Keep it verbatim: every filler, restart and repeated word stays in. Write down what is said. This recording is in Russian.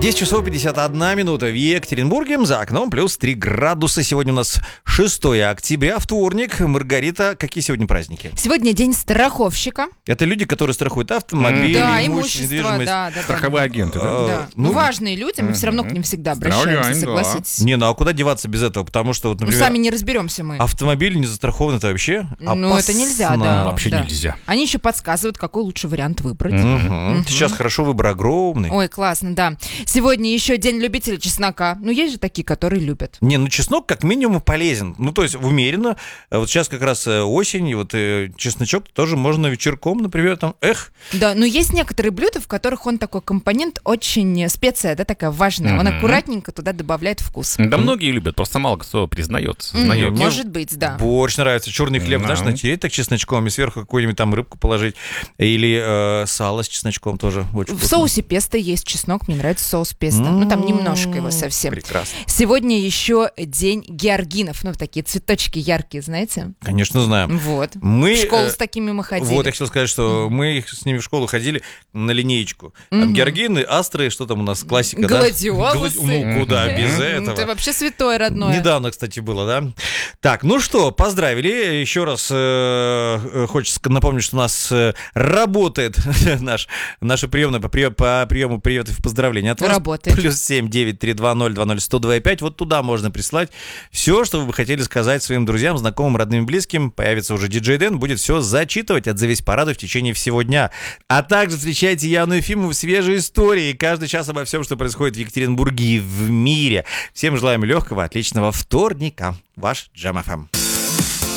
десять часов пятьдесят одна минута в Екатеринбурге. За окном плюс три градуса. Сегодня у нас шестое октября, вторник. Маргарита, какие сегодня праздники? Сегодня день страховщика. Это люди, которые страхуют автомобили, да, имущество, имущество, недвижимость. да, да, Страховые да. агенты, да? А, Да. ну, Ну, важные люди, мы все равно к ним всегда обращаемся, Здравляй, согласитесь. Не, ну а куда деваться без этого? Потому что, вот, Ну, например, сами не разберемся мы. автомобиль не застрахован, это вообще Ну, это нельзя, да. Вообще да. нельзя. Они еще подсказывают, какой лучший вариант выбрать. Мгм. Сейчас хорошо, выбор огромный. Ой, классно, да. Сегодня еще день любителя чеснока. Ну, есть же такие, которые любят. Не, ну чеснок как минимум полезен. Ну, то есть умеренно. А Вот сейчас как раз э, осень, и вот э, чесночок тоже можно вечерком, например, там, эх. Да, но есть некоторые блюда, в которых он такой компонент очень специя, да, такая важная. Он Мгм. аккуратненько туда добавляет вкус. Да многие любят, просто мало кто признается. Мгм, Знаете. Может быть, да. Борщ нравится, черный хлеб, Да. знаешь, натереть так чесночком и сверху какую-нибудь там рыбку положить. Или э, сало с чесночком тоже очень В вкусно. соусе песто есть чеснок, мне нравится соус песто. Ну, там немножко его совсем. Прекрасно. Сегодня еще день георгинов. Ну, такие цветочки яркие, знаете? Конечно, знаем. Вот. Мы, В школу э, с такими мы ходили. Вот, я хотел сказать, что мы их с ними в школу ходили на линеечку. Там Мгм. георгины, астры, что там у нас, классика, да? Гладиолусы. Гла- Ну, куда без Ну, этого? ты вообще святое родное. Недавно, кстати, было, да? Так, ну что, поздравили. Еще раз э, э, хочется напомнить, что у нас э, работает наш, наша приемная по, прием, по приему приветов и поздравлений от вас. Работает. Плюс семь девять три два ноль два ноль сто два пять. Вот туда можно прислать все, что вы бы хотели сказать своим друзьям, знакомым, родным, близким. Появится уже диджей Дэн, будет все зачитывать, отзовись порадуй в течение всего дня. А также встречайте Яну Ефимову в свежей истории. Каждый час обо всем, что происходит в Екатеринбурге и в мире. Всем желаем легкого, отличного вторника. Ваш Джем эф эм.